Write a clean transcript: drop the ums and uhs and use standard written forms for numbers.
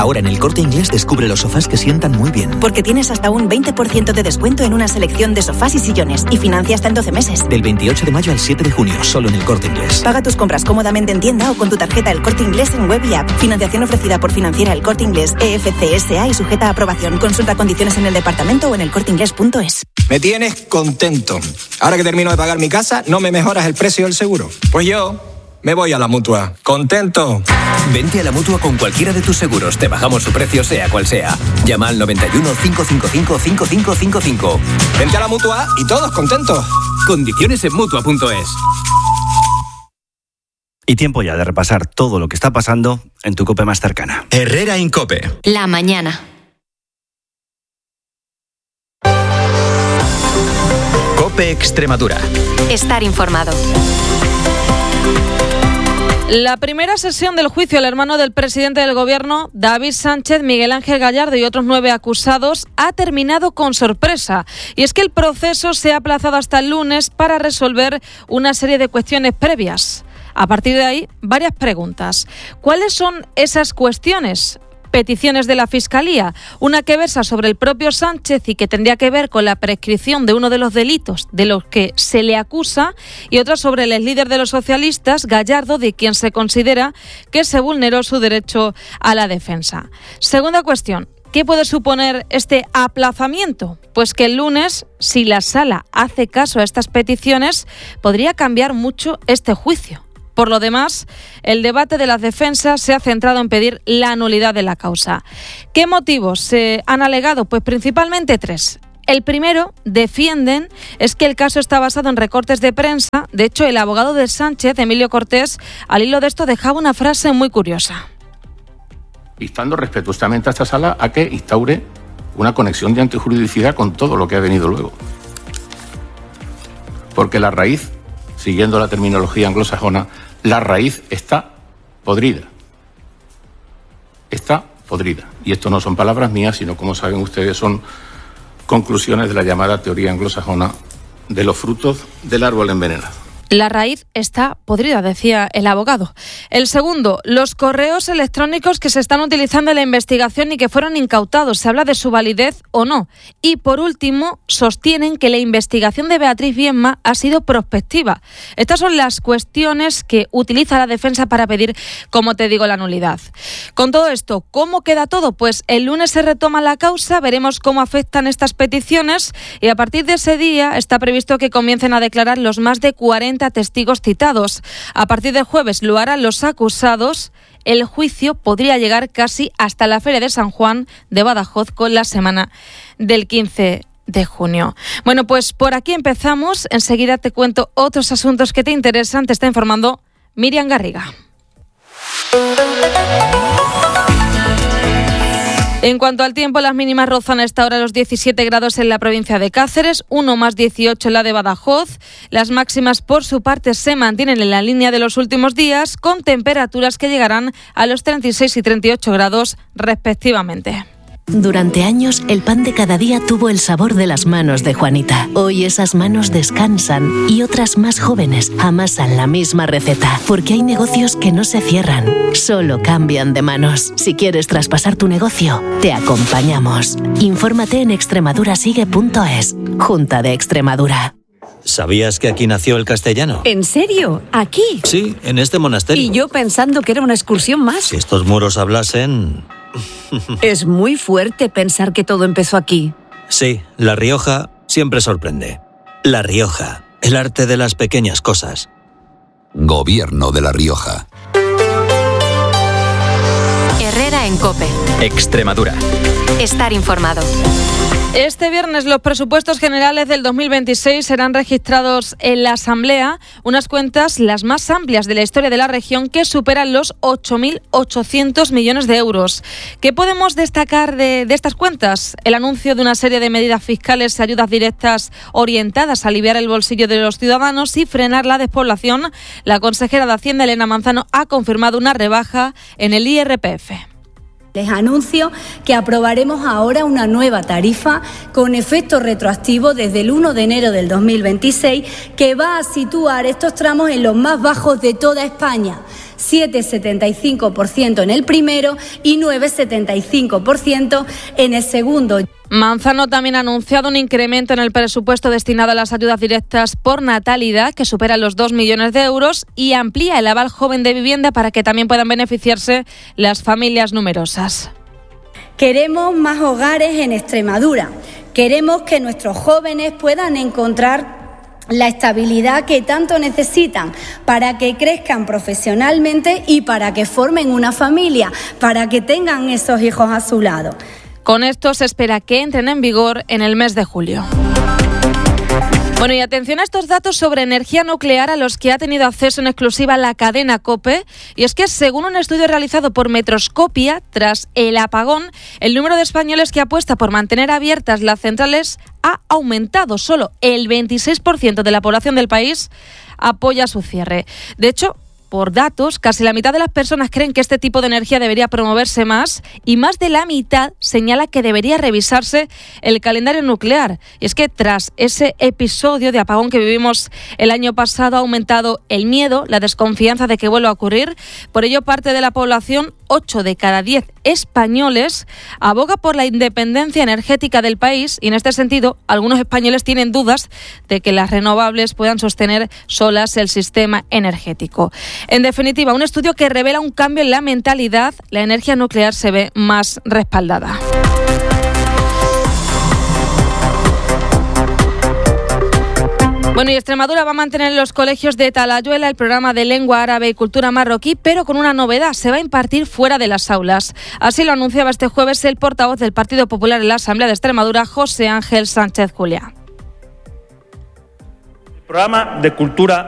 Ahora en El Corte Inglés descubre los sofás que sientan muy bien. Porque tienes hasta un 20% de descuento en una selección de sofás y sillones y financia hasta en 12 meses. Del 28 de mayo al 7 de junio, solo en El Corte Inglés. Paga tus compras cómodamente en tienda o con tu tarjeta El Corte Inglés en web y app. Financiación ofrecida por Financiera El Corte Inglés, EFC SA y sujeta a aprobación. Consulta condiciones en el departamento o en elcorteinglés.es. Me tienes contento. Ahora que termino de pagar mi casa, ¿no me mejoras el precio del seguro? Pues yo me voy a la Mutua. ¡Contento! Vente a la Mutua con cualquiera de tus seguros. Te bajamos su precio sea cual sea. Llama al 91 555 5555. Vente a la Mutua y todos contentos. Condiciones en Mutua.es. Y tiempo ya de repasar todo lo que está pasando en tu COPE más cercana. Herrera Incope. La mañana. COPE Extremadura. Estar informado. La primera sesión del juicio al hermano del presidente del gobierno, David Sánchez, Miguel Ángel Gallardo y otros 9 acusados, ha terminado con sorpresa. Y es que el proceso se ha aplazado hasta el lunes para resolver una serie de cuestiones previas. A partir de ahí, varias preguntas. ¿Cuáles son esas cuestiones? Peticiones de la Fiscalía, una que versa sobre el propio Sánchez y que tendría que ver con la prescripción de uno de los delitos de los que se le acusa, y otra sobre el exlíder de los socialistas, Gallardo, de quien se considera que se vulneró su derecho a la defensa. Segunda cuestión. ¿Qué puede suponer este aplazamiento? Pues que el lunes, si la Sala hace caso a estas peticiones, podría cambiar mucho este juicio. Por lo demás, el debate de las defensas se ha centrado en pedir la nulidad de la causa. ¿Qué motivos se han alegado? Pues principalmente 3. El primero, defienden, es que el caso está basado en recortes de prensa. De hecho, el abogado de Sánchez, Emilio Cortés, al hilo de esto dejaba una frase muy curiosa. Instando respetuosamente a esta sala a que instaure una conexión de antijuridicidad con todo lo que ha venido luego. Porque la raíz, siguiendo la terminología anglosajona, la raíz está podrida. Está podrida. Y esto no son palabras mías, sino, como saben ustedes, son conclusiones de la llamada teoría anglosajona de los frutos del árbol envenenado. La raíz está podrida, decía el abogado. El segundo, los correos electrónicos que se están utilizando en la investigación y que fueron incautados. ¿Se habla de su validez o no? Y por último, sostienen que la investigación de Beatriz Viedma ha sido prospectiva. Estas son las cuestiones que utiliza la defensa para pedir, como te digo, la nulidad. Con todo esto, ¿cómo queda todo? Pues el lunes se retoma la causa, veremos cómo afectan estas peticiones y a partir de ese día está previsto que comiencen a declarar los más de 40 testigos citados. A partir del jueves lo harán los acusados. El juicio podría llegar casi hasta la Feria de San Juan de Badajoz con la semana del 15 de junio. Bueno, pues por aquí empezamos. Enseguida te cuento otros asuntos que te interesan. Te está informando Miriam Garriga. En cuanto al tiempo, las mínimas rozan a esta hora los 17 grados en la provincia de Cáceres, 1 más 18 en la de Badajoz. Las máximas, por su parte, se mantienen en la línea de los últimos días, con temperaturas que llegarán a los 36 y 38 grados respectivamente. Durante años, el pan de cada día tuvo el sabor de las manos de Juanita. Hoy esas manos descansan y otras más jóvenes amasan la misma receta. Porque hay negocios que no se cierran, solo cambian de manos. Si quieres traspasar tu negocio, te acompañamos. Infórmate en extremadurasigue.es. Junta de Extremadura. ¿Sabías que aquí nació el castellano? ¿En serio? ¿Aquí? Sí, en este monasterio. Y yo pensando que era una excursión más. Si estos muros hablasen... Es muy fuerte pensar que todo empezó aquí. Sí, La Rioja siempre sorprende. La Rioja, el arte de las pequeñas cosas. Gobierno de La Rioja. Herrera en COPE. Extremadura. Estar informado. Este viernes los presupuestos generales del 2026 serán registrados en la Asamblea, unas cuentas las más amplias de la historia de la región que superan los 8.800 millones de euros. ¿Qué podemos destacar de estas cuentas? El anuncio de una serie de medidas fiscales y ayudas directas orientadas a aliviar el bolsillo de los ciudadanos y frenar la despoblación. La consejera de Hacienda, Elena Manzano, ha confirmado una rebaja en el IRPF. Les anuncio que aprobaremos ahora una nueva tarifa con efecto retroactivo desde el 1 de enero del 2026 que va a situar estos tramos en los más bajos de toda España. 7,75% en el primero y 9,75% en el segundo. Manzano también ha anunciado un incremento en el presupuesto destinado a las ayudas directas por natalidad, que supera los 2 millones de euros, y amplía el aval joven de vivienda para que también puedan beneficiarse las familias numerosas. Queremos más hogares en Extremadura. Queremos que nuestros jóvenes puedan encontrar la estabilidad que tanto necesitan para que crezcan profesionalmente y para que formen una familia, para que tengan esos hijos a su lado. Con esto se espera que entren en vigor en el mes de julio. Bueno, y atención a estos datos sobre energía nuclear a los que ha tenido acceso en exclusiva la cadena COPE. Y es que, según un estudio realizado por Metroscopia, tras el apagón, el número de españoles que apuesta por mantener abiertas las centrales ha aumentado. Solo el 26% de la población del país apoya su cierre. De hecho, por datos, casi la mitad de las personas creen que este tipo de energía debería promoverse más, y más de la mitad señala que debería revisarse el calendario nuclear. Y es que tras ese episodio de apagón que vivimos el año pasado, ha aumentado el miedo, la desconfianza de que vuelva a ocurrir. Por ello, parte de la población, 8 de cada 10 españoles, aboga por la independencia energética del país, y en este sentido, algunos españoles tienen dudas de que las renovables puedan sostener solas el sistema energético. En definitiva, un estudio que revela un cambio en la mentalidad. La energía nuclear se ve más respaldada. Bueno, y Extremadura va a mantener en los colegios de Talayuela el programa de lengua árabe y cultura marroquí, pero con una novedad: se va a impartir fuera de las aulas. Así lo anunciaba este jueves el portavoz del Partido Popular en la Asamblea de Extremadura, José Ángel Sánchez Juliá. El programa de cultura